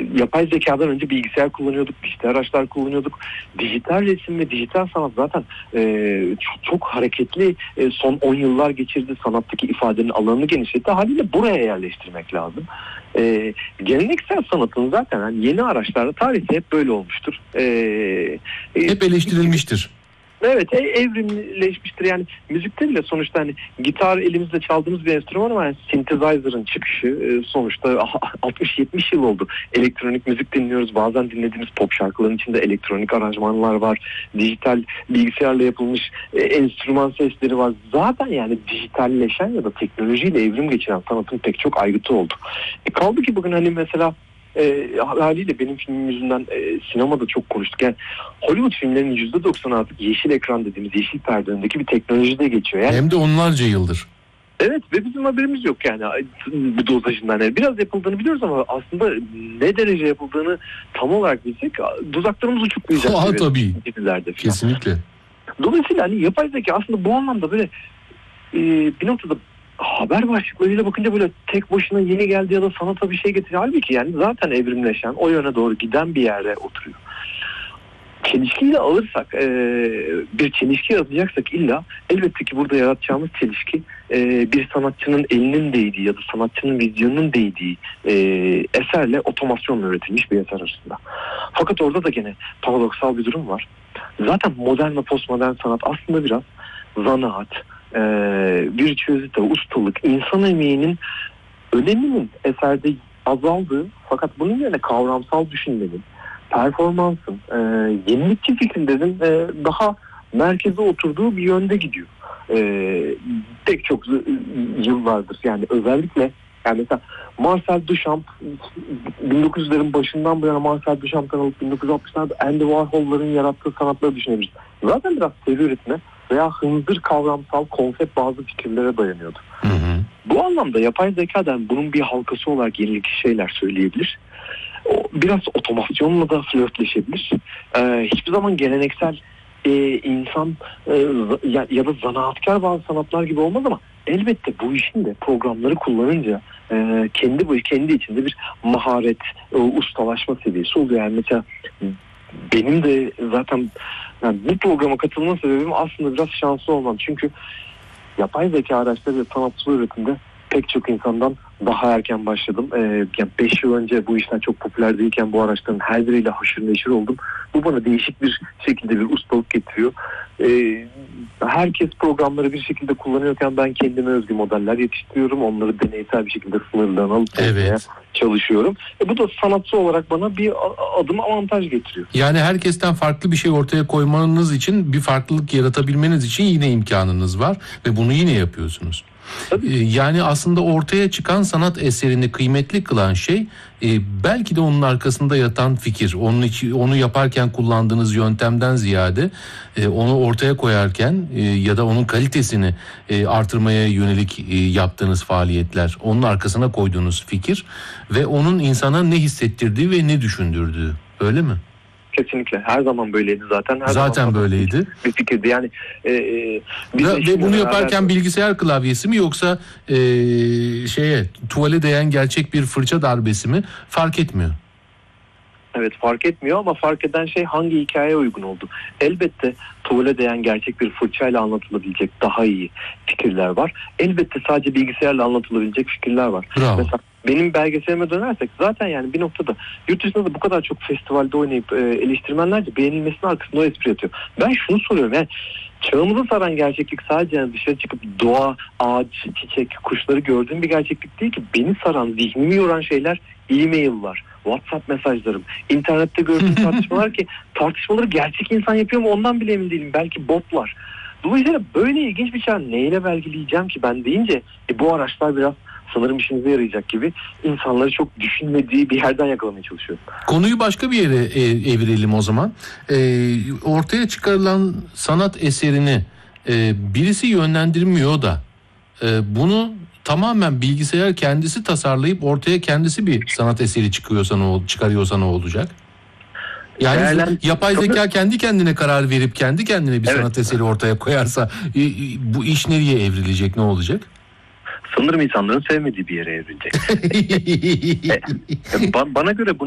yapay zekadan önce bilgisayar kullanıyorduk, dijital araçlar kullanıyorduk. Dijital resim ve dijital sanat zaten çok hareketli son 10 yıllar geçirdi. Sanattaki ifadenin alanını genişletti. Haliyle buraya yerleştirmek lazım. Geleneksel sanatın zaten yani yeni araçlarla tarihte hep böyle olmuştur. Hep eleştirilmiştir. Evet, evrimleşmiştir. Yani müzikte bile sonuçta hani gitar elimizde çaldığımız bir enstrüman ama yani synthesizer'ın çıkışı sonuçta 60-70 yıl oldu. Elektronik müzik dinliyoruz. Bazen dinlediğimiz pop şarkıların içinde elektronik aranjmanlar var. Dijital bilgisayarla yapılmış enstrüman sesleri var. Zaten yani dijitalleşen ya da teknolojiyle evrim geçiren sanatın pek çok aygıtı oldu. Kaldı ki bugün hani mesela haliyle benim filmim yüzünden sinemada çok konuştuk. Yani Hollywood filmlerinin %90 artık yeşil ekran dediğimiz yeşil perde önündeki bir teknolojide geçiyor. Yani, hem de onlarca yıldır. Evet ve bizim haberimiz yok yani bu dozajından. Yani biraz yapıldığını biliyoruz ama aslında ne derece yapıldığını tam olarak bilsek dudaklarımız uçuklayacak. Tabii. Kesinlikle. Dolayısıyla hani yapay zeka aslında bu anlamda böyle bir noktada haber başlıklarıyla bakınca böyle tek başına yeni geldi ya da sanata bir şey getiriyor. Halbuki yani zaten evrimleşen, o yöne doğru giden bir yerde oturuyor. Çelişkiyle alırsak, bir çelişki yaratacaksak illa elbette ki burada yaratacağımız çelişki bir sanatçının elinin değdiği ya da sanatçının vizyonunun değdiği eserle otomasyonla üretilmiş bir eser arasında. Fakat orada da gene paradoksal bir durum var. Zaten modern ve postmodern sanat aslında biraz zanaat, virtüözite, ustalık, insan emeğinin öneminin eserde azaldığı fakat bunun yerine kavramsal düşünmenin, performansın, yenilikçi fikirlerin daha merkeze oturduğu bir yönde gidiyor. Pek çok yıllardır yani özellikle yani mesela Marcel Duchamp 1900'lerin başından bu yana Marcel Duchamp'tan alıp 1960'larda Andy Warhol'ların yarattığı sanatları düşünebiliriz. Zaten biraz seri üretme veya hınzır kavramsal konsept bazı fikirlere dayanıyordu. Hı hı. Bu anlamda yapay zekadan bunun bir halkası olarak yenilikçi şeyler söyleyebilir. Biraz otomasyonla da flörtleşebilir. Hiçbir zaman geleneksel insan ya da zanaatkar bazı sanatlar gibi olmaz ama elbette bu işin de programları kullanınca kendi içinde bir maharet, ustalaşma seviyesi oluyor. Yani mesela benim de zaten yani bu programa katılma sebebim aslında biraz şanslı olmam. Çünkü yapay zeka araçları ve sanatsal üretimde pek çok insandan daha erken başladım. Yani 5 yıl önce bu işler çok popüler değilken bu araçların her biriyle haşır neşir oldum. Bu bana değişik bir şekilde bir ustalık getiriyor. Herkes programları bir şekilde kullanıyorken ben kendime özgü modeller yetiştiriyorum. Onları deneysel bir şekilde sınırlarını alıp çalışıyorum. Bu da sanatçı olarak bana bir adım avantaj getiriyor. Yani herkesten farklı bir şey ortaya koymanız için, bir farklılık yaratabilmeniz için yine imkanınız var ve bunu yine yapıyorsunuz. Yani aslında ortaya çıkan sanat eserini kıymetli kılan şey belki de onun arkasında yatan fikir. Onu yaparken kullandığınız yöntemden ziyade onu ortaya koyarken ya da onun kalitesini artırmaya yönelik yaptığınız faaliyetler, onun arkasına koyduğunuz fikir ve onun insana ne hissettirdiği ve ne düşündürdüğü. Öyle mi? Kesinlikle. Her zaman böyleydi zaten. Zaten böyleydi. Bir fikirdi. Yani ve bunu yaparken bilgisayar klavyesi mi yoksa tuvale değen gerçek bir fırça darbesi mi fark etmiyor. Evet, fark etmiyor ama fark eden şey hangi hikayeye uygun oldu. Elbette tuvale değen gerçek bir fırçayla anlatılabilecek daha iyi fikirler var. Elbette sadece bilgisayarla anlatılabilecek fikirler var. Bravo. Mesela benim belgeselime dönersek zaten yani bir noktada yurt dışında da bu kadar çok festivalde oynayıp eleştirmenlerce beğenilmesinin arkasında o espri yatıyor. Ben şunu soruyorum yani çağımızı saran gerçeklik sadece yani dışarı çıkıp doğa, ağaç, çiçek, kuşları gördüğüm bir gerçeklik değil ki. Beni saran, zihnimi yoran şeyler e-mail'lar, WhatsApp mesajlarım, internette gördüğüm tartışmalar ki tartışmaları gerçek insan yapıyor mu ondan bile emin değilim. Belki botlar. Dolayısıyla böyle ilginç bir şey neyle belgeleyeceğim ki ben deyince bu araçlar biraz sanırım işinize yarayacak gibi insanları çok düşünmediği bir yerden yakalamaya çalışıyor. Konuyu başka bir yere evirelim o zaman. Ortaya çıkarılan sanat eserini birisi yönlendirmiyor da bunu tamamen bilgisayar kendisi tasarlayıp ortaya kendisi bir sanat eseri çıkarıyorsa ne olacak? Yani yapay zeka kendi kendine karar verip kendi kendine bir sanat eseri ortaya koyarsa bu iş nereye evrilecek, ne olacak? Sanırım insanların sevmediği bir yere evrilecek. Bana göre bunu